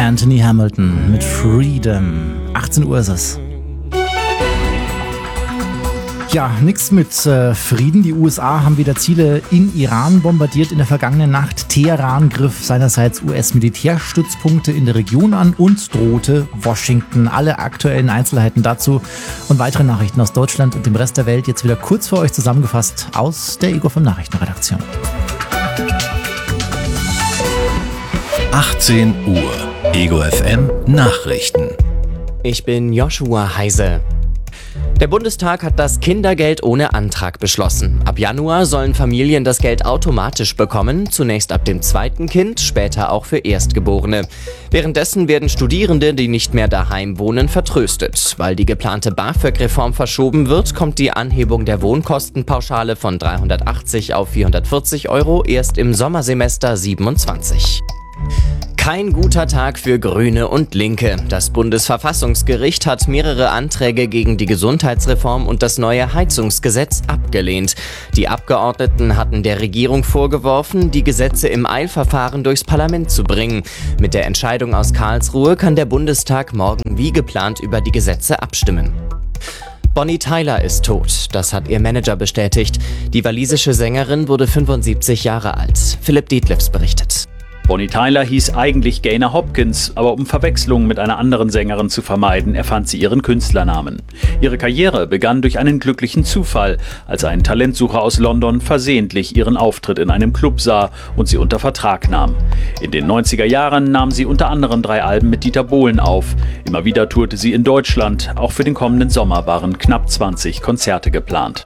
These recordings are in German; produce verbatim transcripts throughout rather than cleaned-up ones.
Anthony Hamilton mit Freedom. achtzehn Uhr ist es. Ja, nix mit äh, Frieden. Die U S A haben wieder Ziele in Iran bombardiert in der vergangenen Nacht. Teheran griff seinerseits U S-Militärstützpunkte in der Region an und drohte Washington. Alle aktuellen Einzelheiten dazu und weitere Nachrichten aus Deutschland und dem Rest der Welt jetzt wieder kurz für euch zusammengefasst aus der Ego fünf Nachrichtenredaktion. achtzehn Uhr, Ego F M Nachrichten. Ich bin Joshua Heise. Der Bundestag hat das Kindergeld ohne Antrag beschlossen. Ab Januar sollen Familien das Geld automatisch bekommen, zunächst ab dem zweiten Kind, später auch für Erstgeborene. Währenddessen werden Studierende, die nicht mehr daheim wohnen, vertröstet. Weil die geplante BAföG-Reform verschoben wird, kommt die Anhebung der Wohnkostenpauschale von dreihundertachtzig auf vierhundertvierzig Euro erst im Sommersemester siebenundzwanzig. Kein guter Tag für Grüne und Linke. Das Bundesverfassungsgericht hat mehrere Anträge gegen die Gesundheitsreform und das neue Heizungsgesetz abgelehnt. Die Abgeordneten hatten der Regierung vorgeworfen, die Gesetze im Eilverfahren durchs Parlament zu bringen. Mit der Entscheidung aus Karlsruhe kann der Bundestag morgen wie geplant über die Gesetze abstimmen. Bonnie Tyler ist tot, das hat ihr Manager bestätigt. Die walisische Sängerin wurde fünfundsiebzig Jahre alt. Philipp Dietliffs berichtet. Bonnie Tyler hieß eigentlich Gaynor Hopkins, aber um Verwechslungen mit einer anderen Sängerin zu vermeiden, erfand sie ihren Künstlernamen. Ihre Karriere begann durch einen glücklichen Zufall, als ein Talentsucher aus London versehentlich ihren Auftritt in einem Club sah und sie unter Vertrag nahm. In den neunziger Jahren nahm sie unter anderem drei Alben mit Dieter Bohlen auf. Immer wieder tourte sie in Deutschland. Auch für den kommenden Sommer waren knapp zwanzig Konzerte geplant.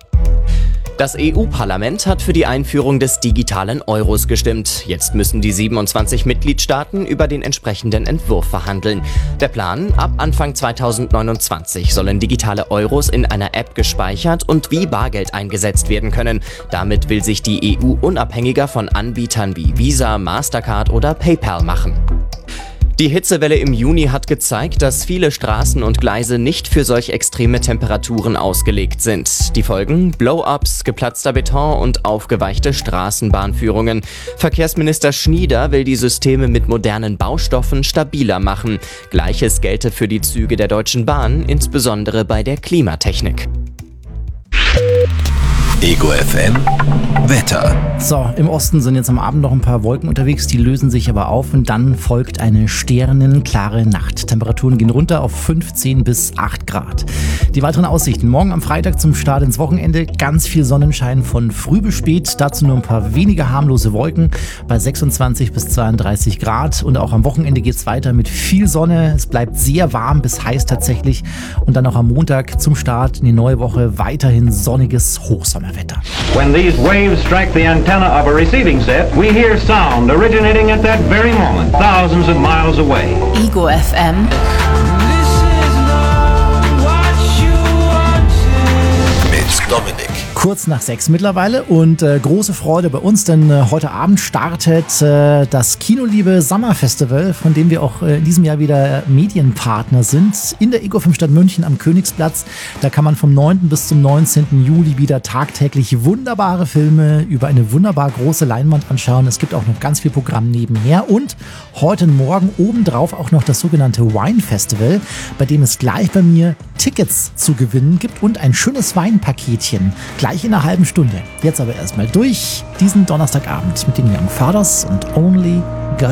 Das E U-Parlament hat für die Einführung des digitalen Euros gestimmt. Jetzt müssen die siebenundzwanzig Mitgliedstaaten über den entsprechenden Entwurf verhandeln. Der Plan: ab Anfang zweitausendneunundzwanzig sollen digitale Euros in einer App gespeichert und wie Bargeld eingesetzt werden können. Damit will sich die E U unabhängiger von Anbietern wie Visa, Mastercard oder PayPal machen. Die Hitzewelle im Juni hat gezeigt, dass viele Straßen und Gleise nicht für solch extreme Temperaturen ausgelegt sind. Die Folgen: Blow-ups, geplatzter Beton und aufgeweichte Straßenbahnführungen. Verkehrsminister Schnieder will die Systeme mit modernen Baustoffen stabiler machen. Gleiches gelte für die Züge der Deutschen Bahn, insbesondere bei der Klimatechnik. Ego F M Wetter. So, im Osten sind jetzt am Abend noch ein paar Wolken unterwegs, die lösen sich aber auf und dann folgt eine sternenklare Nacht. Temperaturen gehen runter auf fünfzehn bis acht Grad. Die weiteren Aussichten: morgen am Freitag zum Start ins Wochenende ganz viel Sonnenschein von früh bis spät, dazu nur ein paar weniger harmlose Wolken bei sechsundzwanzig bis zweiunddreißig Grad und auch am Wochenende geht's weiter mit viel Sonne. Es bleibt sehr warm bis heiß tatsächlich und dann auch am Montag zum Start in die neue Woche weiterhin sonniges Hochsommerwetter. When these waves strike the antenna of a receiving set, we hear sound originating at that very moment, thousands of miles away. Ego F M. Mit Dominik. Kurz nach sechs mittlerweile und äh, große Freude bei uns, denn äh, heute Abend startet äh, das Kinoliebe Summer Festival, von dem wir auch äh, in diesem Jahr wieder Medienpartner sind, in der Ego fünf Stadt München am Königsplatz. Da kann man vom neunten bis zum neunzehnten Juli wieder tagtäglich wunderbare Filme über eine wunderbar große Leinwand anschauen. Es gibt auch noch ganz viel Programm nebenher und heute Morgen obendrauf auch noch das sogenannte Wine Festival, bei dem es gleich bei mir Tickets zu gewinnen gibt und ein schönes Weinpaketchen. Gleich in einer halben Stunde. Jetzt aber erstmal durch diesen Donnerstagabend mit den Young Fathers und Only